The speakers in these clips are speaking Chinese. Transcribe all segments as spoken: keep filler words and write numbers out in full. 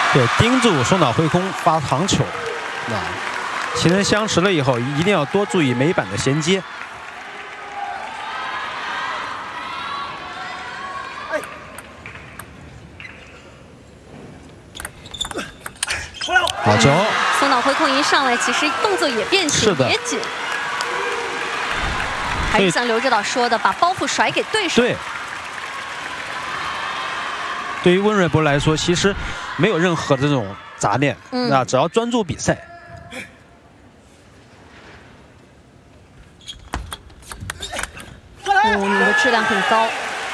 对，盯住松岛辉空发长球，啊，棋人相持了以后，一定要多注意每板的衔接。好球！ 松岛辉空一上来，其实动作也变形，也紧。还是像刘指导说的，把包袱甩给对手。 对。对于温瑞博来说，其实没有任何的这种杂念，嗯、啊，只要专注比赛。 哦，你的质量很高。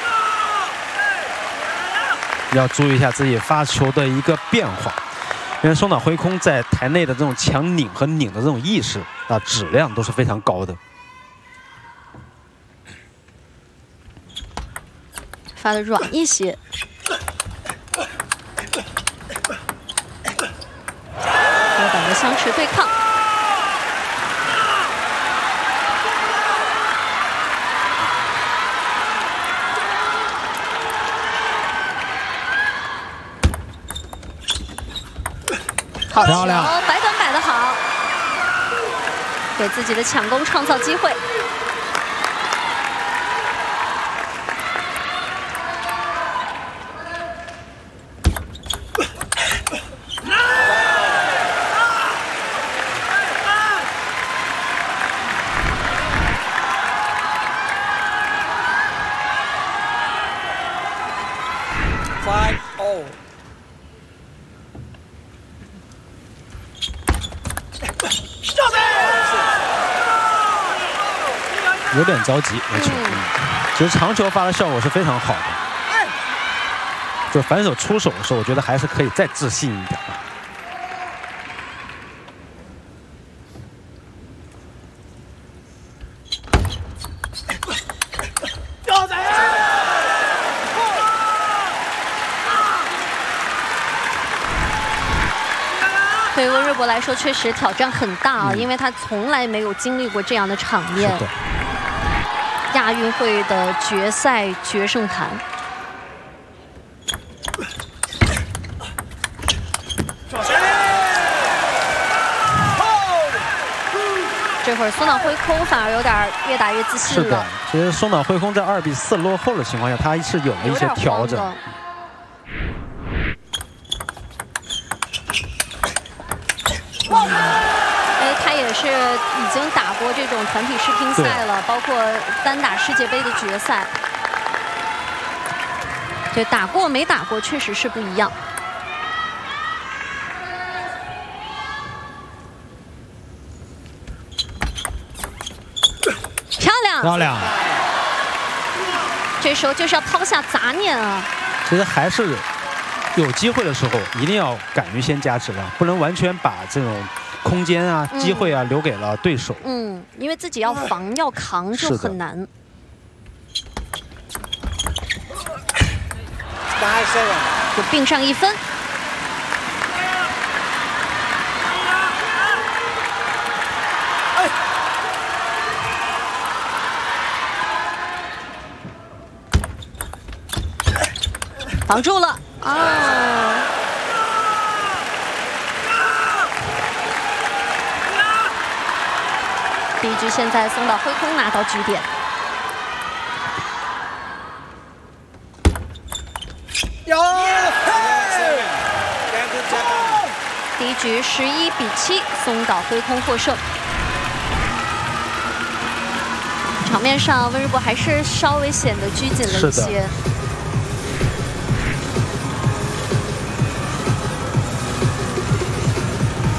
要注意一下自己发球的一个变化。 因为松岛辉空在台内的这种强拧和拧的这种意识啊，质量都是非常高的。 发的软一些。高板的相持对抗。好球，摆短摆得好，给自己的抢攻创造机会。 Five all。 有点着急，没球。嗯，其实长球发的效果是非常好的。就反手出手的时候，我觉得还是可以再自信一点吧。 对于温瑞博来说，确实挑战很大啊，嗯、因为他从来没有经历过这样的场面。亚运会的决赛决胜盘。这会儿松岛辉空反而有点越打越自信了。 是的，其实松岛辉空在二比四落后的情况下，他是有了一些调整。 哎，他也是已经打过这种团体世乒赛了，包括单打世界杯的决赛。对，打过没打过确实是不一样。漂亮， 漂亮！ 这时候就是要抛下杂念啊。 其实还是。 有机会的时候，一定要敢于先加质量，不能完全把这种空间啊、嗯、机会啊留给了对手。 嗯，因为自己要防、要扛就很难。就并上一分。防住了。 啊！第一局现在松岛辉空拿到局点。有！第一局十一比七，松岛辉空获胜。场面上，温日博还是稍微显得拘谨了一些。